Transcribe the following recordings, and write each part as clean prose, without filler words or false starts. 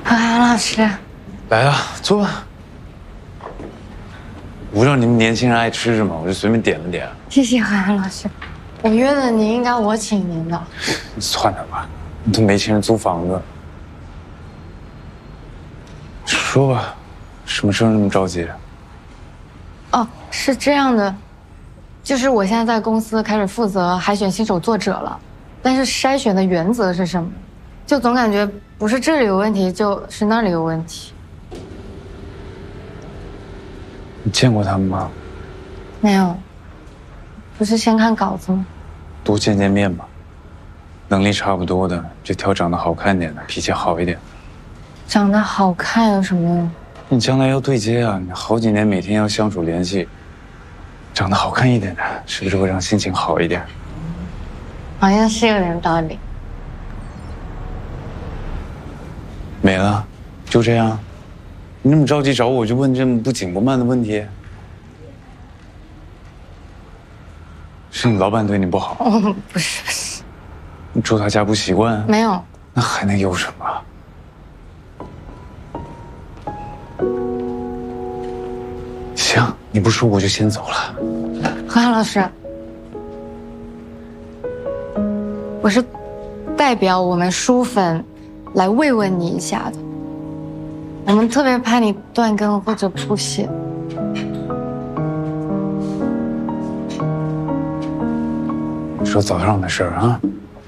何涵老师， 来啊，坐吧。我不知道你们年轻人爱吃什么，我就随便点了点。 谢谢何涵老师。我约的您，应该我请您的。 算了吧，你都没钱租房子。说吧，什么事那么着急？ 哦，是这样的，就是我现在在公司开始负责海选新手作者了，但是筛选的原则是什么？就总感觉不是这里有问题，就是那里有问题。 你见过他们吗？ 没有，不是先看稿子吗？ 多见见面吧。能力差不多的，就挑长得好看点的，脾气好一点。 长得好看有什么用？ 你将来要对接啊，你好几年每天要相处联系，长得好看一点的，是不是会让心情好一点？ 好像是有点道理。 没了，就这样。你那么着急找我，就问这么不紧不慢的问题？是你老板对你不好？ 哦，不是， 你住他家不习惯？ 没有。 那还能有什么？行，你不说我就先走了。 何涵老师，我是代表我们书粉来慰问你一下的。我们特别怕你断更或者不写。 说早上的事儿啊。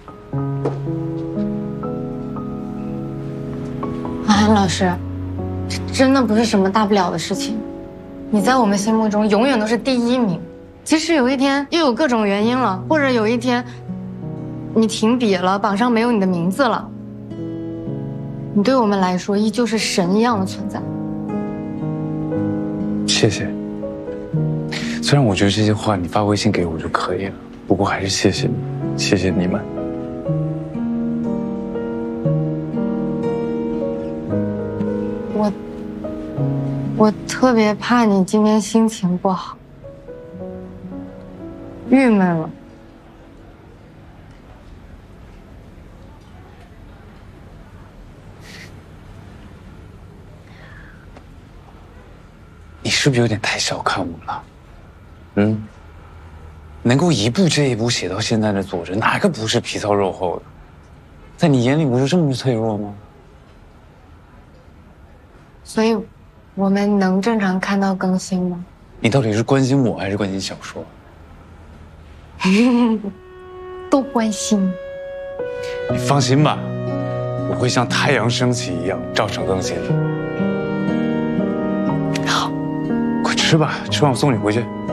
何涵老师，这真的不是什么大不了的事情。你在我们心目中永远都是第一名。即使有一天又有各种原因了，或者有一天你停笔了，榜上没有你的名字了，你对我们来说依旧是神一样的存在。 谢谢。虽然我觉得这些话你发微信给我就可以了，不过还是谢谢你，谢谢你们。 我特别怕你今天心情不好，郁闷了。 你是不是有点太小看我了？能够一步接一步写到现在的作者，哪个不是皮糙肉厚的？在你眼里，我就这么脆弱吗？ 所以，我们能正常看到更新吗？ 你到底是关心我还是关心小说？ 都关心。 你放心吧，我会像太阳升起一样照常更新的。好，快吃吧，吃完我送你回去。